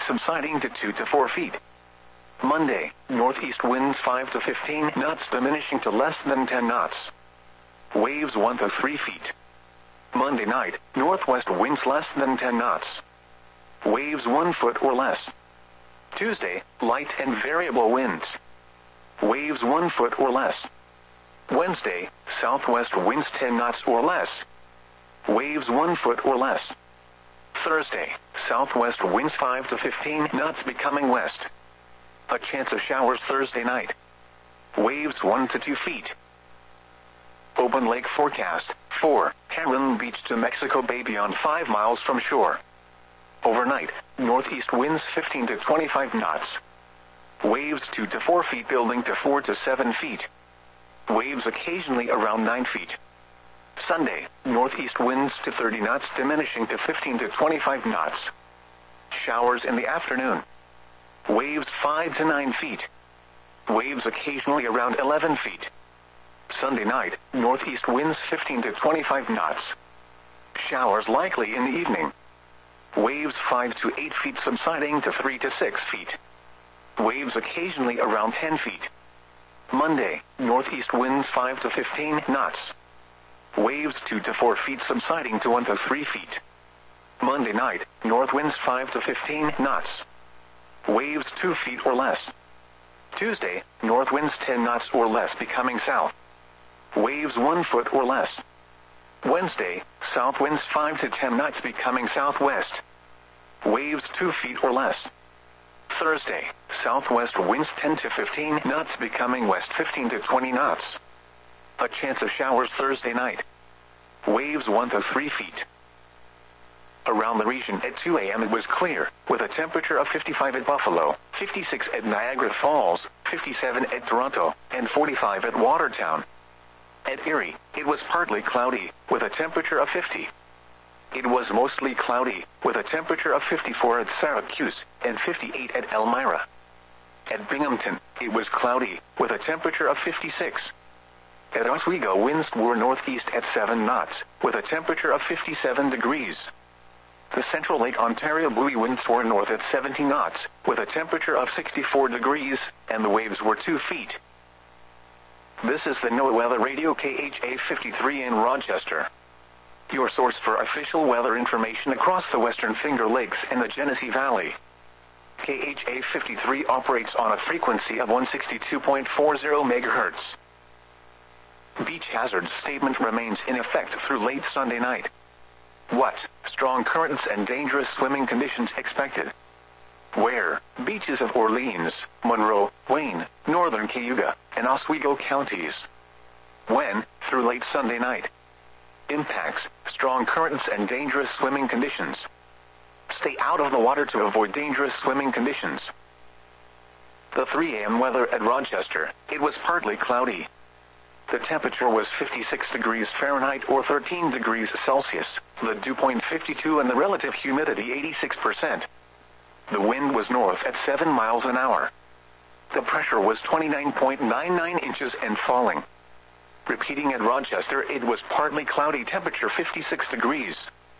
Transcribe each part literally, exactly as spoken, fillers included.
subsiding to two to four feet. Monday, northeast winds five to fifteen knots diminishing to less than ten knots. Waves one to three feet. Monday night, northwest winds less than ten knots. Waves one foot or less. Tuesday, light and variable winds. Waves one foot or less. Wednesday, southwest winds ten knots or less. Waves one foot or less. Thursday, southwest winds five to fifteen knots becoming west. A chance of showers Thursday night. Waves one to two feet. Open lake forecast, four, Cameron Beach to Mexico Bay beyond five miles from shore. Overnight, northeast winds fifteen to twenty-five knots. Waves two to four feet building to four to seven feet. Waves occasionally around nine feet. Sunday, northeast winds to thirty knots diminishing to fifteen to twenty-five knots. Showers in the afternoon. Waves five to nine feet. Waves occasionally around eleven feet. Sunday night, northeast winds fifteen to twenty-five knots. Showers likely in the evening. Waves five to eight feet subsiding to three to six feet. Waves occasionally around ten feet. Monday, northeast winds five to fifteen knots. Waves two to four feet subsiding to one to three feet. Monday night, north winds five to fifteen knots. Waves two feet or less. Tuesday, north winds ten knots or less becoming south. Waves one foot or less. Wednesday, south winds five to ten knots becoming southwest. Waves two feet or less. Thursday, southwest winds ten to fifteen knots becoming west fifteen to twenty knots. A chance of showers Thursday night. Waves one to three feet. Around the region at two a.m. it was clear, with a temperature of fifty-five at Buffalo, fifty-six at Niagara Falls, fifty-seven at Toronto, and forty-five at Watertown. At Erie, it was partly cloudy, with a temperature of fifty. It was mostly cloudy, with a temperature of fifty-four at Syracuse, and fifty-eight at Elmira. At Binghamton, it was cloudy, with a temperature of fifty-six. At Oswego, winds were northeast at seven knots, with a temperature of fifty-seven degrees. The Central Lake Ontario buoy winds were north at seventy knots, with a temperature of sixty-four degrees, and the waves were two feet. This is the NOAA Weather Radio K H A fifty-three in Rochester. Your source for official weather information across the Western Finger Lakes and the Genesee Valley. K H A fifty-three operates on a frequency of one sixty-two point four zero megahertz. Beach hazard statement remains in effect through late Sunday night. What? Strong currents and dangerous swimming conditions expected. Where? Beaches of Orleans, Monroe, Wayne, Northern Cayuga, and Oswego counties. When? Through late Sunday night. Impacts: strong currents and dangerous swimming conditions. Stay out of the water to avoid dangerous swimming conditions. The three a.m. weather at Rochester, it was partly cloudy. The temperature was fifty-six degrees Fahrenheit or thirteen degrees Celsius, the dew point fifty-two and the relative humidity eighty-six percent. The wind was north at seven miles an hour. The pressure was twenty-nine point nine nine inches and falling. Repeating at Rochester, it was partly cloudy, temperature fifty-six degrees.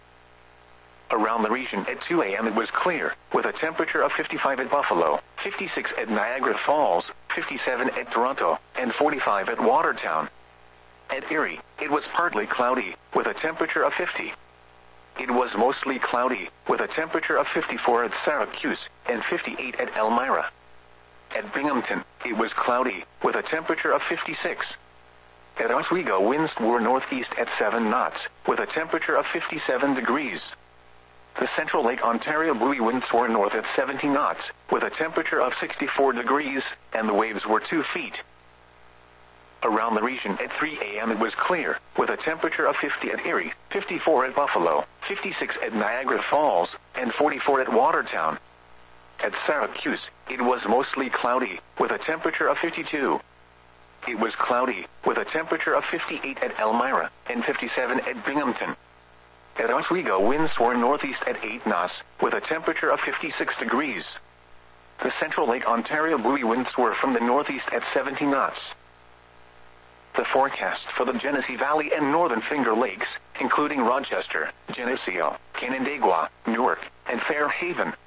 Around the region at two a.m. it was clear, with a temperature of fifty-five at Buffalo, fifty-six at Niagara Falls, fifty-seven at Toronto, and forty-five at Watertown. At Erie, it was partly cloudy, with a temperature of fifty. It was mostly cloudy, with a temperature of fifty-four at Syracuse, and fifty-eight at Elmira. At Binghamton, it was cloudy, with a temperature of fifty-six. At Oswego, winds were northeast at seven knots, with a temperature of fifty-seven degrees. The Central Lake Ontario buoy winds were north at seventy knots, with a temperature of sixty-four degrees, and the waves were two feet. Around the region at three a.m. it was clear, with a temperature of fifty at Erie, fifty-four at Buffalo, fifty-six at Niagara Falls, and forty-four at Watertown. At Syracuse, it was mostly cloudy, with a temperature of fifty-two. It was cloudy, with a temperature of fifty-eight at Elmira, and fifty-seven at Binghamton. At Oswego, winds were northeast at eight knots, with a temperature of fifty-six degrees. The Central Lake Ontario buoy winds were from the northeast at seventy knots. The forecast for the Genesee Valley and Northern Finger Lakes, including Rochester, Geneseo, Canandaigua, Newark, and Fairhaven,